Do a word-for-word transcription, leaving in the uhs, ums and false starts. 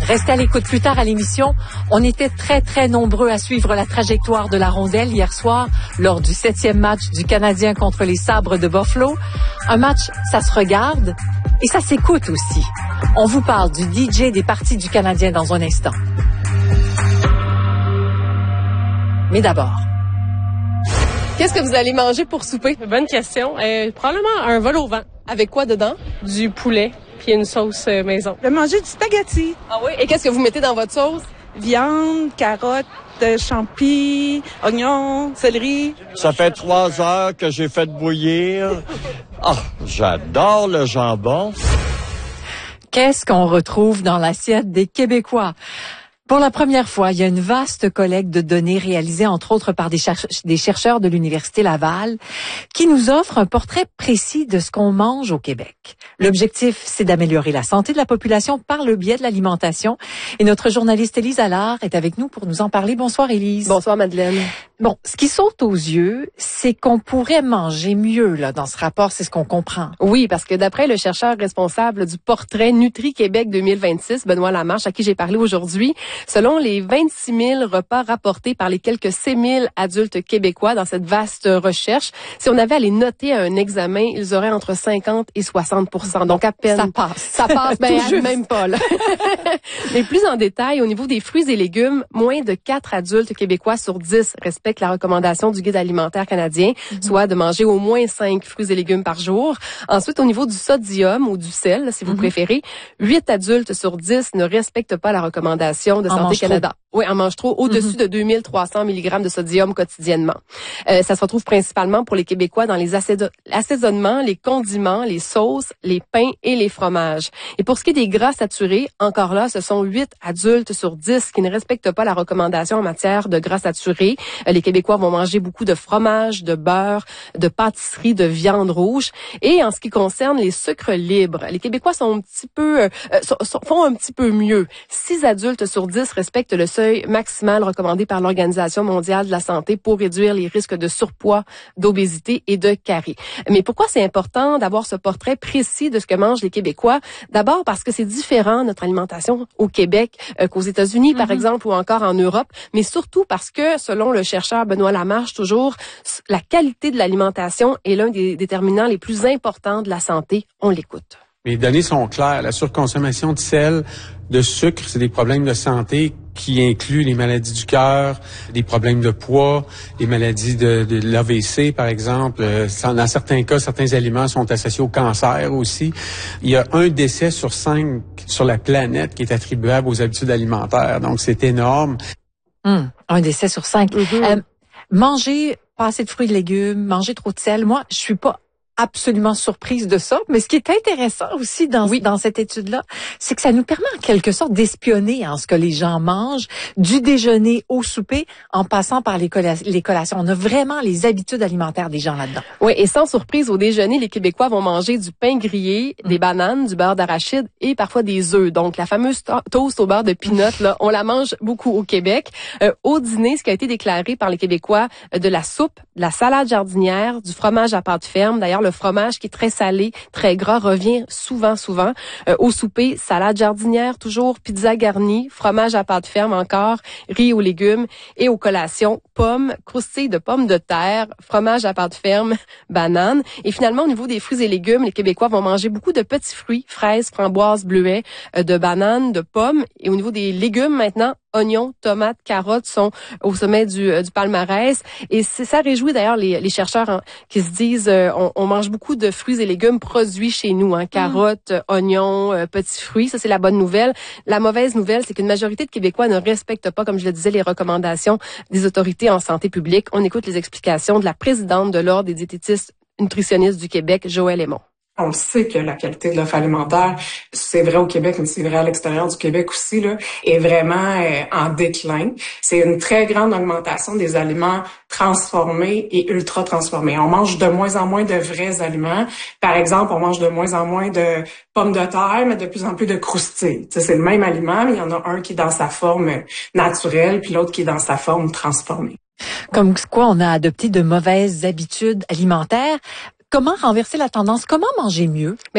Restez à l'écoute plus tard à l'émission. On était très, très nombreux à suivre la trajectoire de la rondelle hier soir lors du septième match du Canadien contre les Sabres de Buffalo. Un match, ça se regarde et ça s'écoute aussi. On vous parle du D J des parties du Canadien dans un instant. Mais d'abord... Qu'est-ce que vous allez manger pour souper? Bonne question. Euh, probablement un vol au vent. Avec quoi dedans? Du poulet, puis une sauce euh, maison. Je vais manger du spaghetti. Ah oui? Et qu'est-ce que vous mettez dans votre sauce? Viande, carottes, champi, oignons, céleri. Ça fait trois heures que j'ai fait bouillir. Ah, j'adore le jambon. Qu'est-ce qu'on retrouve dans l'assiette des Québécois? Pour la première fois, il y a une vaste collecte de données réalisée entre autres par des, cherche- des chercheurs de l'Université Laval qui nous offre un portrait précis de ce qu'on mange au Québec. L'objectif, c'est d'améliorer la santé de la population par le biais de l'alimentation. Et notre journaliste Élise Allard est avec nous pour nous en parler. Bonsoir Élise. Bonsoir Madeleine. Bon, ce qui saute aux yeux, c'est qu'on pourrait manger mieux là dans ce rapport, c'est ce qu'on comprend. Oui, parce que d'après le chercheur responsable du portrait Nutri-Québec deux mille vingt-six, Benoît Lamarche, à qui j'ai parlé aujourd'hui, selon les vingt-six mille repas rapportés par les quelques six mille adultes québécois dans cette vaste recherche, si on avait à les noter à un examen, ils auraient entre cinquante et soixante pour cent. Donc à peine. Ça passe. Ça passe, ben même pas là. Mais plus en détail, au niveau des fruits et légumes, moins de quatre adultes québécois sur dix respectent la recommandation du Guide alimentaire canadien, mm-hmm. soit de manger au moins cinq fruits et légumes par jour. Ensuite, au niveau du sodium ou du sel, si vous mm-hmm. préférez, huit adultes sur dix ne respectent pas la recommandation de en Santé Canada. Trop. Oui, en mange trop, au-dessus mm-hmm. de deux mille trois cents milligrammes de sodium quotidiennement. Euh, ça se retrouve principalement pour les Québécois dans les assaisonnements, assaisonnements, les condiments, les sauces, les pains et les fromages. Et pour ce qui est des gras saturés, encore là, ce sont huit adultes sur dix qui ne respectent pas la recommandation en matière de gras saturés. Euh, les Québécois vont manger beaucoup de fromage, de beurre, de pâtisserie, de viande rouge. Et en ce qui concerne les sucres libres, les Québécois sont un petit peu, euh, sont, sont, font un petit peu mieux. six adultes sur dix respectent le seuil maximal recommandé par l'Organisation mondiale de la santé pour réduire les risques de surpoids, d'obésité et de carie. Mais pourquoi c'est important d'avoir ce portrait précis de ce que mangent les Québécois? D'abord parce que c'est différent, notre alimentation au Québec euh, qu'aux États-Unis, mm-hmm. par exemple, ou encore en Europe, mais surtout parce que, selon le chercheur Benoît Lamarche, toujours, la qualité de l'alimentation est l'un des déterminants les plus importants de la santé. On l'écoute. Les données sont claires. La surconsommation de sel, de sucre, c'est des problèmes de santé qui incluent les maladies du cœur, des problèmes de poids, les maladies de, de l'A V C, par exemple. Dans certains cas, certains aliments sont associés au cancer aussi. Il y a un décès sur cinq sur la planète qui est attribuable aux habitudes alimentaires. Donc, c'est énorme. Hum, un décès sur cinq. Mm-hmm. Euh, manger pas assez de fruits et de légumes, manger trop de sel, moi, je suis pas absolument surprise de ça, mais ce qui est intéressant aussi dans oui. dans cette étude-là, c'est que ça nous permet en quelque sorte d'espionner en ce que les gens mangent, du déjeuner au souper, en passant par les, colla- les collations. On a vraiment les habitudes alimentaires des gens là-dedans. Oui, et sans surprise, au déjeuner, les Québécois vont manger du pain grillé, mmh. des bananes, du beurre d'arachide et parfois des œufs. Donc, la fameuse to- toast au beurre de peanut, là, on la mange beaucoup au Québec. Euh, au dîner, ce qui a été déclaré par les Québécois, euh, de la soupe, de la salade jardinière, du fromage à pâte ferme. D'ailleurs, le fromage qui est très salé, très gras, revient souvent, souvent. Euh, au souper, salade jardinière, toujours pizza garnie, fromage à pâte ferme encore, riz aux légumes. Et aux collations, pommes, croustilles de pommes de terre, fromage à pâte ferme, bananes. Et finalement, au niveau des fruits et légumes, les Québécois vont manger beaucoup de petits fruits, fraises, framboises, bleuets, euh, de bananes, de pommes. Et au niveau des légumes, maintenant, oignons, tomates, carottes sont au sommet du, euh, du palmarès. Et c'est, ça réjouit d'ailleurs les, les chercheurs hein, qui se disent euh, on, on mange beaucoup de fruits et légumes produits chez nous, hein, carottes, mmh. oignons, euh, petits fruits. Ça, c'est la bonne nouvelle. La mauvaise nouvelle, c'est qu'une majorité de Québécois ne respectent pas, comme je le disais, les recommandations des autorités en santé publique. On écoute les explications de la présidente de l'Ordre des diététistes nutritionnistes du Québec, Joëlle Aymon. On sait que la qualité de l'offre alimentaire, c'est vrai au Québec, mais c'est vrai à l'extérieur du Québec aussi, là, est vraiment euh, en déclin. C'est une très grande augmentation des aliments transformés et ultra transformés. On mange de moins en moins de vrais aliments. Par exemple, on mange de moins en moins de pommes de terre, mais de plus en plus de croustilles. T'sais, c'est le même aliment, mais il y en a un qui est dans sa forme naturelle, puis l'autre qui est dans sa forme transformée. Comme quoi, on a adopté de mauvaises habitudes alimentaires. Comment renverser la tendance? Comment manger mieux?